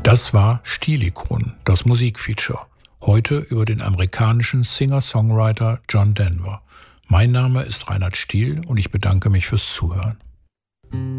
Das war Stilikon, das Musikfeature. Heute über den amerikanischen Singer-Songwriter John Denver. Mein Name ist Reinhard Stiel und ich bedanke mich fürs Zuhören.